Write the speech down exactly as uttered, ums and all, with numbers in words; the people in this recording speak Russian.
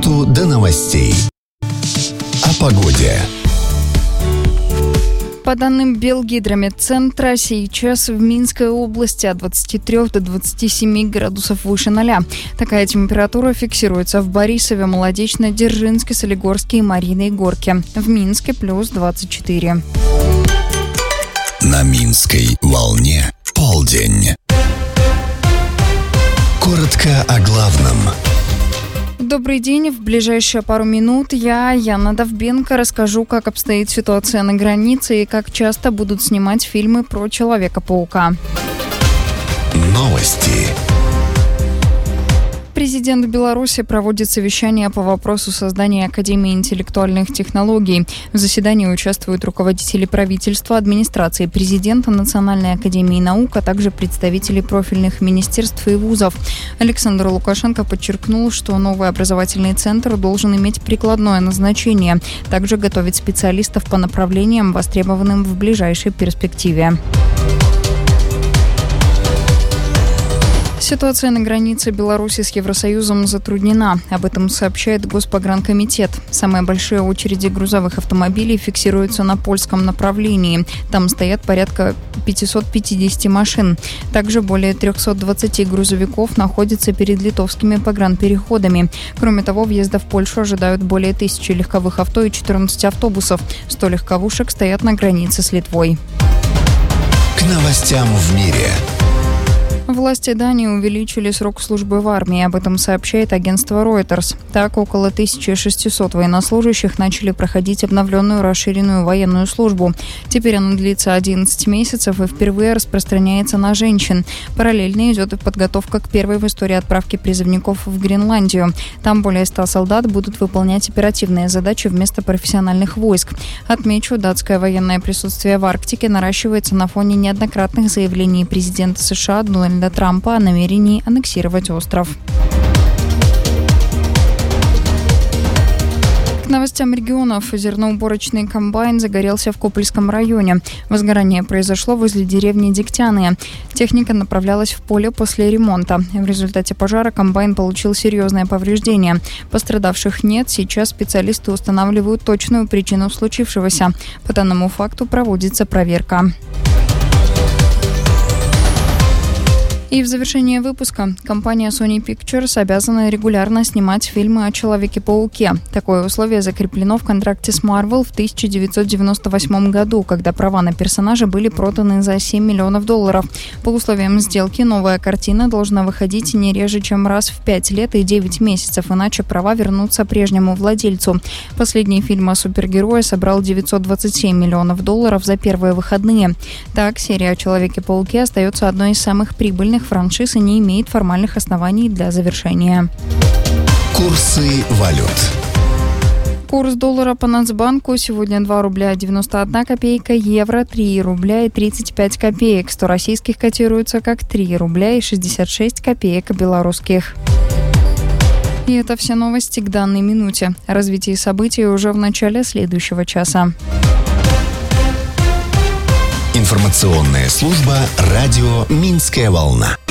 спорту до новостей. О погоде. По данным Белгидромедцентра, сейчас в Минской области от двадцати трёх до двадцати семи градусов выше ноля. Такая температура фиксируется в Борисове, Молодечной, Дзержинске, Солигорске и Мариной Горке. В Минске плюс двадцать четыре. На Минской волне полдень. Коротко о главном. Добрый день. В ближайшие пару минут я, Яна Довбенко, расскажу, как обстоит ситуация на границе и как часто будут снимать фильмы про Человека-паука. Новости. Президент Беларуси проводит совещание по вопросу создания Академии интеллектуальных технологий. В заседании участвуют руководители правительства, администрации президента, Национальной академии наук, а также представители профильных министерств и вузов. Александр Лукашенко подчеркнул, что новый образовательный центр должен иметь прикладное назначение, также готовить специалистов по направлениям, востребованным в ближайшей перспективе. Ситуация на границе Беларуси с Евросоюзом затруднена. Об этом сообщает Госпогранкомитет. Самые большие очереди грузовых автомобилей фиксируются на польском направлении. Там стоят порядка пятьсот пятьдесят машин. Также более триста двадцать грузовиков находятся перед литовскими погранпереходами. Кроме того, въезда в Польшу ожидают более тысячи легковых авто и четырнадцать автобусов. сто легковушек стоят на границе с Литвой. К новостям в мире. Власти Дании увеличили срок службы в армии. Об этом сообщает агентство Reuters. Так, около тысячи шестисот военнослужащих начали проходить обновленную расширенную военную службу. Теперь она длится одиннадцать месяцев и впервые распространяется на женщин. Параллельно идет подготовка к первой в истории отправке призывников в Гренландию. Там более ста солдат будут выполнять оперативные задачи вместо профессиональных войск. Отмечу, датское военное присутствие в Арктике наращивается на фоне неоднократных заявлений президента США Дональда Трампа о намерении аннексировать остров. К новостям регионов. Зерноуборочный комбайн загорелся в Копельском районе. Возгорание произошло возле деревни Дегтяные. Техника направлялась в поле после ремонта. В результате пожара комбайн получил серьезное повреждение. Пострадавших нет. Сейчас специалисты устанавливают точную причину случившегося. По данному факту проводится проверка. И в завершение выпуска компания Sony Pictures обязана регулярно снимать фильмы о Человеке-пауке. Такое условие закреплено в контракте с Marvel в тысяча девятьсот девяносто восьмом году, когда права на персонажа были проданы за семь миллионов долларов. По условиям сделки новая картина должна выходить не реже, чем раз в пять лет и девять месяцев, иначе права вернутся прежнему владельцу. Последний фильм о супергерое собрал девятьсот двадцать семь миллионов долларов за первые выходные. Так, серия о Человеке-пауке остается одной из самых прибыльных франшиз и не имеет формальных оснований для завершения. Курсы валют. Курс доллара по Нацбанку сегодня два рубля девяносто одна копейка, евро три рубля и тридцать пять копеек. сто российских котируется как три рубля и шестьдесят шесть копеек белорусских. И это все новости к данной минуте. О развитии событий уже в начале следующего часа. Информационная служба радио «Минская волна».